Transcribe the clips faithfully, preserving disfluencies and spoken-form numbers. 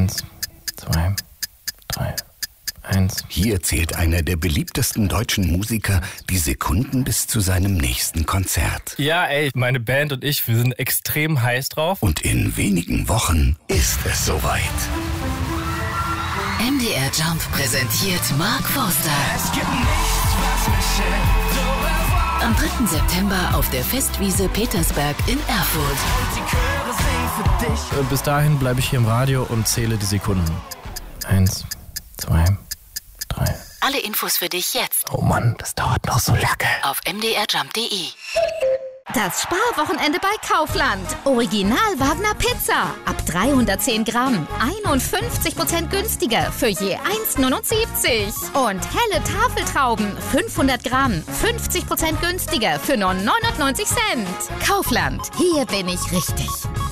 Eins, zwei, drei, eins. Hier zählt einer der beliebtesten deutschen Musiker die Sekunden bis zu seinem nächsten Konzert. Ja, ey, meine Band und ich, wir sind extrem heiß drauf. Und in wenigen Wochen ist es soweit. M D R Jump präsentiert Mark Forster. Es gibt nichts, was mich hält. Am dritten September auf der Festwiese Petersberg in Erfurt. Und die Chöre singen für dich. Bis dahin bleibe ich hier im Radio und zähle die Sekunden. Eins, zwei, drei. Alle Infos für dich jetzt. Oh Mann, das dauert noch so lange. Auf m d r jump punkt d e. Das Sparwochenende bei Kaufland. Original Wagner Pizza. Ab dreihundertzehn Gramm. einundfünfzig Prozent günstiger für je eins Komma neunundsiebzig. Und helle Tafeltrauben. fünfhundert Gramm. fünfzig Prozent günstiger für nur neunundneunzig Cent. Kaufland. Hier bin ich richtig.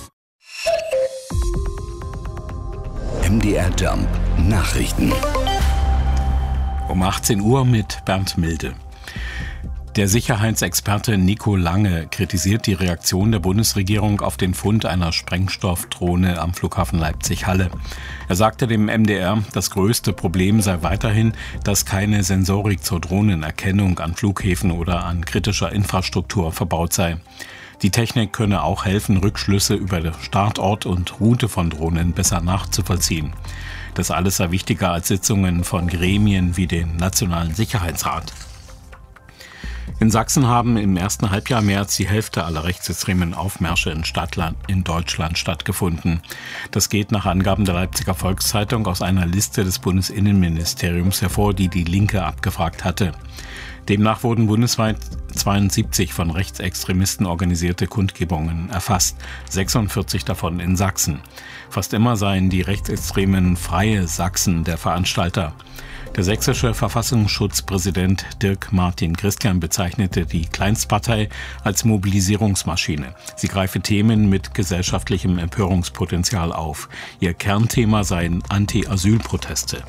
M D R Jump Nachrichten. Um achtzehn Uhr mit Bernd Milde. Der Sicherheitsexperte Nico Lange kritisiert die Reaktion der Bundesregierung auf den Fund einer Sprengstoffdrohne am Flughafen Leipzig-Halle. Er sagte dem M D R, das größte Problem sei weiterhin, dass keine Sensorik zur Drohnenerkennung an Flughäfen oder an kritischer Infrastruktur verbaut sei. Die Technik könne auch helfen, Rückschlüsse über den Startort und Route von Drohnen besser nachzuvollziehen. Das alles sei wichtiger als Sitzungen von Gremien wie den Nationalen Sicherheitsrat. In Sachsen haben im ersten Halbjahr mehr als die Hälfte aller rechtsextremen Aufmärsche in Stadtland in Deutschland stattgefunden. Das geht nach Angaben der Leipziger Volkszeitung aus einer Liste des Bundesinnenministeriums hervor, die die Linke abgefragt hatte. Demnach wurden bundesweit zweiundsiebzig von Rechtsextremisten organisierte Kundgebungen erfasst, sechsundvierzig davon in Sachsen. Fast immer seien die rechtsextremen Freie Sachsen der Veranstalter. Der sächsische Verfassungsschutzpräsident Dirk Martin Christian bezeichnete die Kleinstpartei als Mobilisierungsmaschine. Sie greife Themen mit gesellschaftlichem Empörungspotenzial auf. Ihr Kernthema seien Anti-Asyl-Proteste.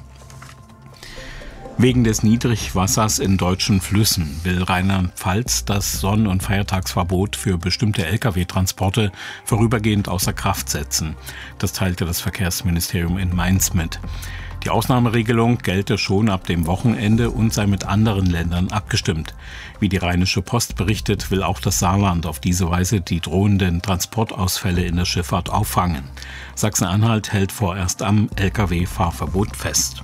Wegen des Niedrigwassers in deutschen Flüssen will Rheinland-Pfalz das Sonn- und Feiertagsverbot für bestimmte L K W-Transporte vorübergehend außer Kraft setzen. Das teilte das Verkehrsministerium in Mainz mit. Die Ausnahmeregelung gelte schon ab dem Wochenende und sei mit anderen Ländern abgestimmt. Wie die Rheinische Post berichtet, will auch das Saarland auf diese Weise die drohenden Transportausfälle in der Schifffahrt auffangen. Sachsen-Anhalt hält vorerst am L K W-Fahrverbot fest.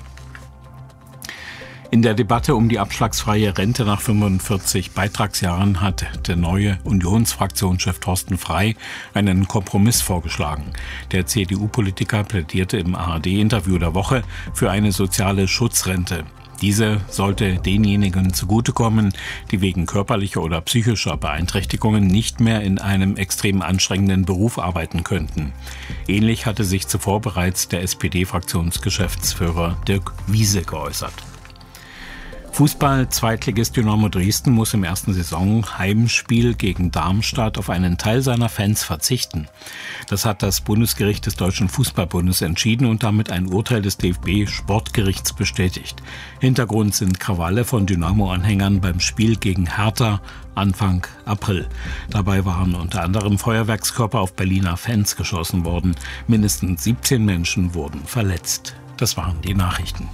In der Debatte um die abschlagsfreie Rente nach fünfundvierzig Beitragsjahren hat der neue Unionsfraktionschef Thorsten Frey einen Kompromiss vorgeschlagen. Der C D U-Politiker plädierte im A R D-Interview der Woche für eine soziale Schutzrente. Diese sollte denjenigen zugutekommen, die wegen körperlicher oder psychischer Beeinträchtigungen nicht mehr in einem extrem anstrengenden Beruf arbeiten könnten. Ähnlich hatte sich zuvor bereits der S P D-Fraktionsgeschäftsführer Dirk Wiese geäußert. Fußball-Zweitligist Dynamo Dresden muss im ersten Saisonheimspiel gegen Darmstadt auf einen Teil seiner Fans verzichten. Das hat das Bundesgericht des Deutschen Fußballbundes entschieden und damit ein Urteil des D F B-Sportgerichts bestätigt. Hintergrund sind Krawalle von Dynamo-Anhängern beim Spiel gegen Hertha Anfang April. Dabei waren unter anderem Feuerwerkskörper auf Berliner Fans geschossen worden. Mindestens siebzehn Menschen wurden verletzt. Das waren die Nachrichten.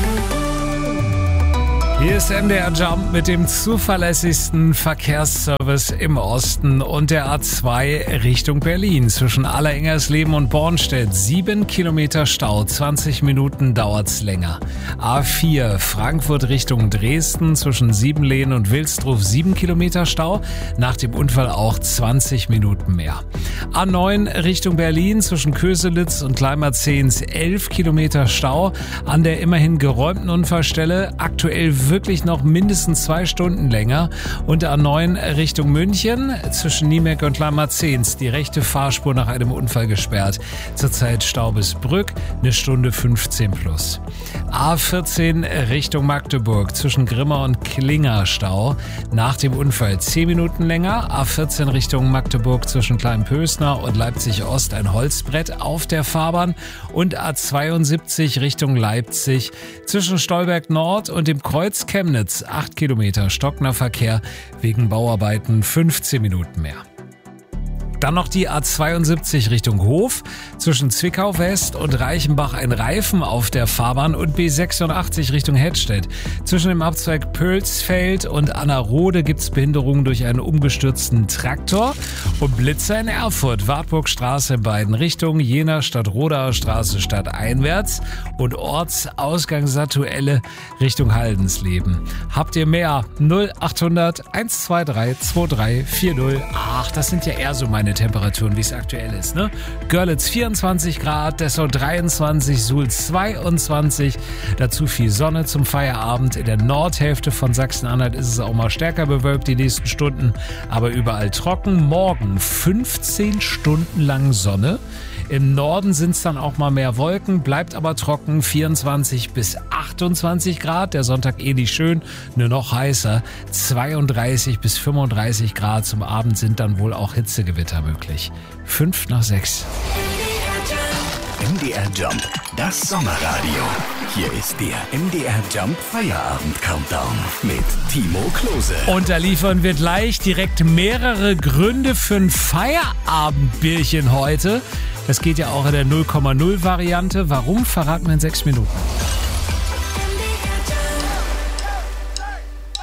Hier ist M D R Jump mit dem zuverlässigsten Verkehrsservice im Osten und der A zwei Richtung Berlin. Zwischen Allerengersleben und Bornstedt sieben Kilometer Stau, zwanzig Minuten dauert's länger. A vier Frankfurt Richtung Dresden zwischen Siebenlehen und Wilsdruf sieben Kilometer Stau, nach dem Unfall auch zwanzig Minuten mehr. A neun Richtung Berlin zwischen Köselitz und Gleimerzehns elf Kilometer Stau, an der immerhin geräumten Unfallstelle aktuell wirklich noch mindestens zwei Stunden länger. Und A neun Richtung München zwischen Niemeck und Gleimerzehns die rechte Fahrspur nach einem Unfall gesperrt. Zurzeit Stau bis Brück, eine Stunde fünfzehn plus. A vierzehn Richtung Magdeburg zwischen Grimma und Klinger Stau. Nach dem Unfall zehn Minuten länger. A vierzehn Richtung Magdeburg zwischen Kleinpösner und Leipzig Ost ein Holzbrett auf der Fahrbahn. Und A zweiundsiebzig Richtung Leipzig zwischen Stolberg Nord und dem Kreuz Chemnitz acht Kilometer stockender Verkehr, wegen Bauarbeiten fünfzehn Minuten mehr. Dann noch die A zweiundsiebzig Richtung Hof. Zwischen Zwickau West und Reichenbach ein Reifen auf der Fahrbahn und B sechsundachtzig Richtung Hettstedt. Zwischen dem Abzweig Pölsfeld und Annerode gibt's Behinderungen durch einen umgestürzten Traktor. Und Blitzer in Erfurt. Wartburgstraße in beiden Richtungen. Jena Stadtrodaer Straße stadteinwärts. Und Ortsausgangsatuelle Richtung Haldensleben. Habt ihr mehr? null achthundert eins zwei drei zwei drei vier null. Ach, das sind ja eher so meine Temperaturen, wie es aktuell ist, ne? Görlitz vierundzwanzig Grad, Dessau dreiundzwanzig, Suhl zweiundzwanzig. Dazu viel Sonne zum Feierabend. In der Nordhälfte von Sachsen-Anhalt ist es auch mal stärker bewölkt die nächsten Stunden, aber überall trocken. Morgen fünfzehn Stunden lang Sonne. Im Norden sind es dann auch mal mehr Wolken, bleibt aber trocken, vierundzwanzig bis achtundzwanzig Grad. Der Sonntag ähnlich schön, nur noch heißer, zweiunddreißig bis fünfunddreißig Grad. Zum Abend sind dann wohl auch Hitzegewitter möglich. Fünf nach sechs. M D R Jump, das Sommerradio. Hier ist der M D R Jump Feierabend Countdown mit Timo Klose. Und da liefern wir gleich direkt mehrere Gründe für ein Feierabendbierchen heute. Das geht ja auch in der null Komma null Variante. Warum, verraten wir in sechs Minuten.